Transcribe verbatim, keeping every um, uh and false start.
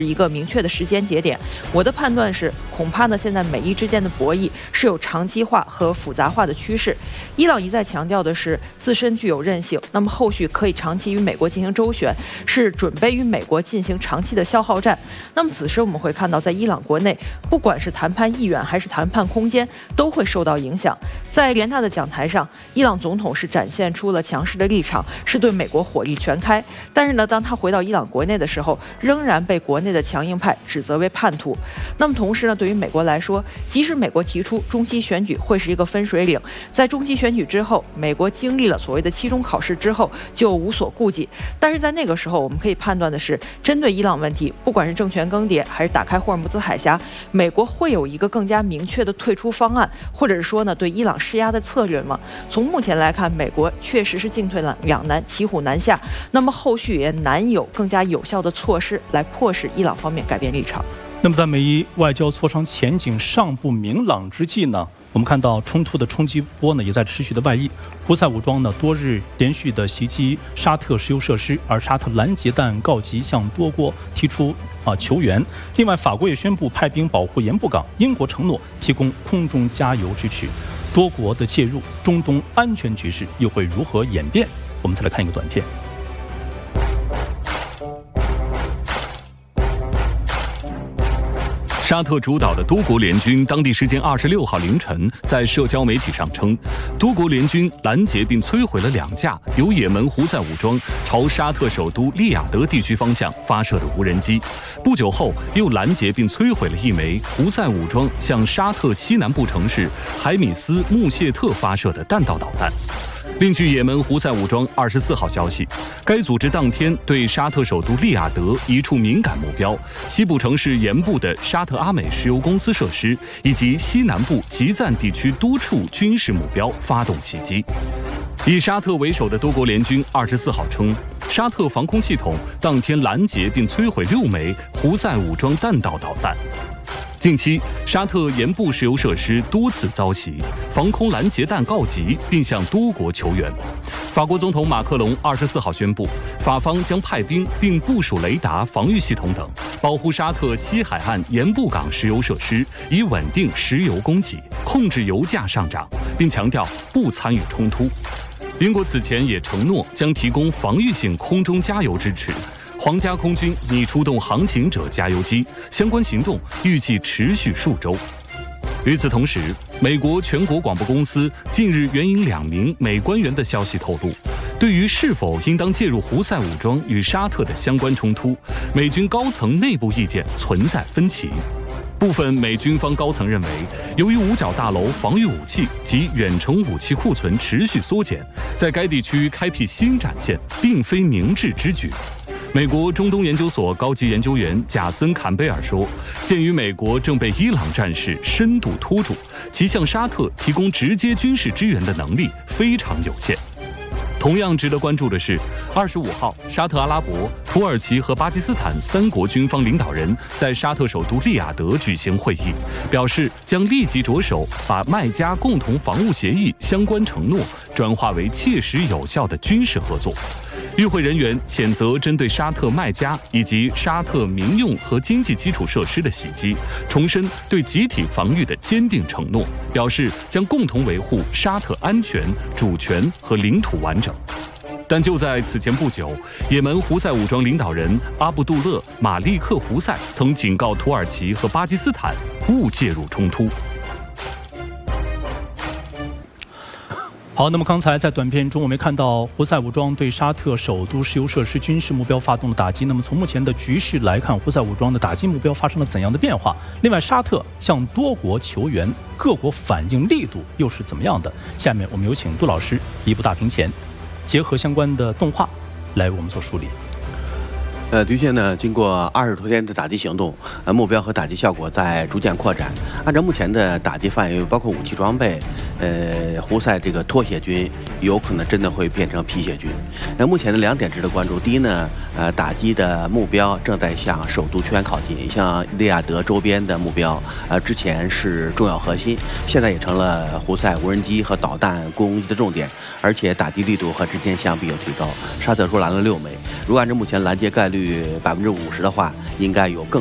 一个明确的时间节点。我的判断是，恐怕呢，现在美伊之间的博弈是有长期化和复杂化的趋势。伊朗一再强调的是自身具有韧性，那么后续可以长期与美国进行周旋，是准备与美国进行长期的消耗战。那么此时我们会看到，在伊朗国内，不管是谈判意愿还是谈判空间，都会受到影响。在联大的讲台上，伊朗总统是展现出了强势的立场，是对美国火力全开。但是呢，当他回到伊朗国内的时候，仍然被国内的强硬派指责为叛徒。那么同时呢，对于美国来说，即使美国提出中期选举会是一个分水岭，在中期选举之后，美国经历了所谓的期中考试之后就无所顾忌。但是在那个时候，我们可以判断的是，针对伊朗问题，不管是政权更迭还是打开霍尔木兹海峡，美国会有一个更加明确的退出方案，或者是说呢，对伊朗施压的策略吗？从目前来看，美国确实是进退两难，骑虎难下。那么后续也难有更加有效的措施来迫使伊朗方面改变立场。 那么在美伊外交磋商前景尚不明朗之际呢，我们看到冲突的冲击波呢也在持续的外溢。胡塞武装呢多日连续的袭击沙特石油设施，而沙特拦截弹告急，向多国提出啊求援。另外，法国也宣布派兵保护盐布港，英国承诺提供空中加油支持。多国的介入，中东安全局势又会如何演变？我们再来看一个短片。 沙特主导的多国联军当地时间二十六号凌晨在社交媒体上称，多国联军拦截并摧毁了两架由也门胡塞武装朝沙特首都利雅得地区方向发射的无人机。不久后，又拦截并摧毁了一枚胡塞武装向沙特西南部城市海米斯穆谢特发射的弹道导弹。另据也门胡塞武装二十四号消息，该组织当天对沙特首都利雅得一处敏感目标、西部城市盐部的沙特阿美石油公司设施以及西南部吉赞地区多处军事目标发动袭击。以沙特为首的多国联军二十四号称，沙特防空系统当天拦截并摧毁六枚胡塞武装弹道导弹。近期，沙特盐部石油设施多次遭袭，防空拦截弹告急，并向多国求援。法国总统马克龙二十四号宣布，法方将派兵并部署雷达防御系统等，保护沙特西海岸盐布港石油设施，以稳定石油供给，控制油价上涨，并强调不参与冲突。英国此前也承诺将提供防御性空中加油支持。皇家空军拟出动航行者加油机，相关行动预计持续数周。与此同时，美国全国广播公司近日援引两名美官员的消息透露，对于是否应当介入胡塞武装与沙特的相关冲突，美军高层内部意见存在分歧。部分美军方高层认为，由于五角大楼防御武器及远程武器库存持续缩减，在该地区开辟新战线并非明智之举。美国中东研究所高级研究员贾森·坎贝尔说，鉴于美国正被伊朗战事深度拖住，其向沙特提供直接军事支援的能力非常有限。同样值得关注的是，二十五号，沙特阿拉伯、土耳其和巴基斯坦三国军方领导人在沙特首都利雅得举行会议，表示将立即着手把麦加共同防务协议相关承诺转化为切实有效的军事合作。与会人员谴责针对沙特麦加以及沙特民用和经济基础设施的袭击，重申对集体防御的坚定承诺，表示将共同维护沙特安全、主权和领土完整。但就在此前不久，也门胡塞武装领导人阿卜杜勒·马利克·胡塞曾警告土耳其和巴基斯坦勿介入冲突。 好，那么刚才在短片中，我们看到胡塞武装对沙特首都石油设施军事目标发动了打击。那么从目前的局势来看，胡塞武装的打击目标发生了怎样的变化？另外，沙特向多国求援，各国反应力度又是怎么样的？下面我们有请杜老师移步大屏前，结合相关的动画来为我们做梳理。 呃，的确呢，经过二十多天的打击行动，呃，目标和打击效果在逐渐扩展。按照目前的打击范围，包括武器装备，呃，胡塞这个脱血军有可能真的会变成皮血军。那目前的两点值得关注：第一呢，呃，打击的目标正在向首都圈靠近，像利雅得周边的目标，呃，之前是重要核心，现在也成了胡塞无人机和导弹攻击的重点，而且打击力度和之前相比有提高。沙特说拦了六枚，如果按照目前拦截概率率百分之五十的话，应该有更